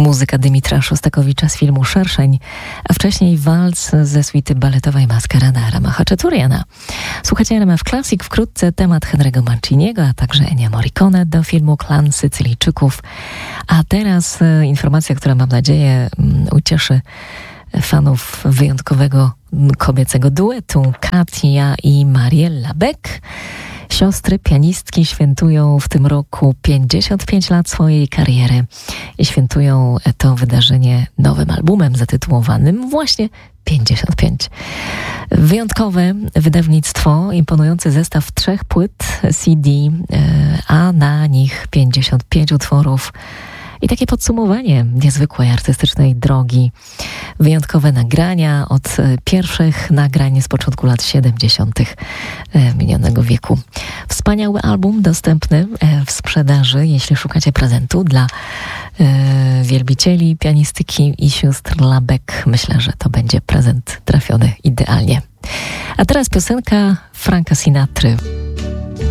Muzyka Dymitra Szostakowicza z filmu Szerszeń, a wcześniej walc ze suity baletowej Maskarada Rama Haczaturiana. Słuchajcie RMF Classic, wkrótce temat Henry'ego Manciniego, a także Ennio Morricone do filmu Klan Sycylijczyków. A teraz informacja, która mam nadzieję ucieszy fanów wyjątkowego kobiecego duetu Katia i Mariella Beck. Siostry pianistki świętują w tym roku 55 lat swojej kariery i świętują to wydarzenie nowym albumem zatytułowanym właśnie 55. Wyjątkowe wydawnictwo, imponujący zestaw 3 płyt CD, a na nich 55 utworów. I takie podsumowanie niezwykłej artystycznej drogi. Wyjątkowe nagrania od pierwszych nagrań z początku lat 70. minionego wieku. Wspaniały album dostępny w sprzedaży, jeśli szukacie prezentu dla wielbicieli pianistyki i sióstr Labek. Myślę, że to będzie prezent trafiony idealnie. A teraz piosenka Franka Sinatry.